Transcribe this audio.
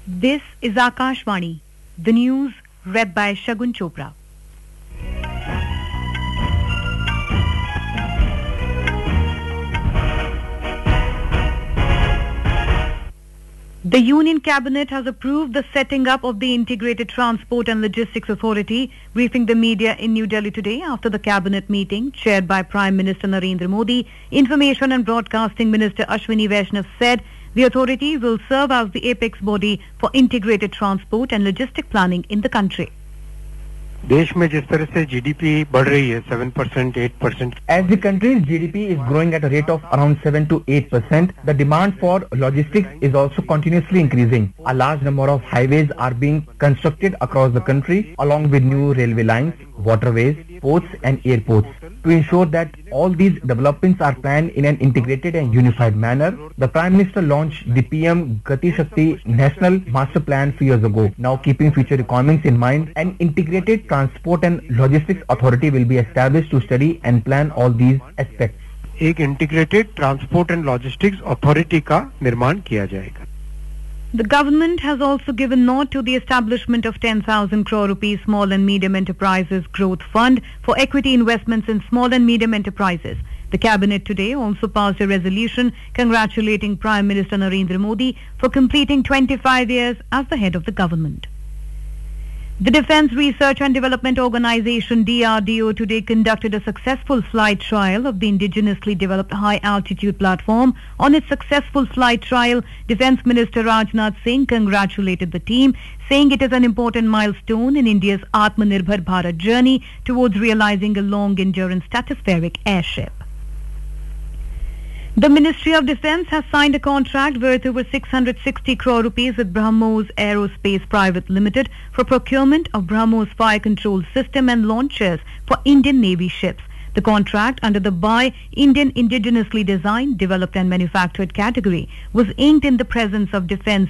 This is Akashvani, the news read by Shagun Chopra. The Union Cabinet has approved the setting up of the Integrated Transport and Logistics Authority, briefing the media in New Delhi today after the Cabinet meeting chaired by Prime Minister Narendra Modi. Information and Broadcasting Minister Ashwini Vaishnav said the authority will serve as the apex body for integrated transport and logistic planning in the country. देश में जिस तरह से GDP बढ़ रही है 7%, 8%. As the country's GDP is growing at a rate of around 7 to 8%, the demand for logistics is also continuously increasing. A large number of highways are being constructed across the country, along with new railway lines, waterways, ports and airports. To ensure that all these developments are planned in an integrated and unified manner, the Prime Minister launched the PM Gati Shakti National Master Plan few years ago. Now, keeping future requirements in mind, an integrated transport and logistics authority will be established to study and plan all these aspects. एक integrated transport and logistics authority का निर्माण किया जाएगा. The government has also given nod to the establishment of 10,000 crore rupees Small and Medium Enterprises Growth Fund for equity investments in small and medium enterprises. The Cabinet today also passed a resolution congratulating Prime Minister Narendra Modi for completing 25 years as the head of the government. The Defence Research and Development Organisation DRDO today conducted a successful flight trial of the indigenously developed high-altitude platform. On its successful flight trial, Defence Minister Rajnath Singh congratulated the team, saying it is an important milestone in India's Atmanirbhar Bharat journey towards realising a long-endurance stratospheric airship. The Ministry of Defence has signed a contract worth over 660 crore rupees with BrahMos Aerospace Private Limited for procurement of BrahMos fire control system and launchers for Indian Navy ships. The contract under the Buy Indian Indigenously Designed, Developed and Manufactured category was inked in the presence of Defence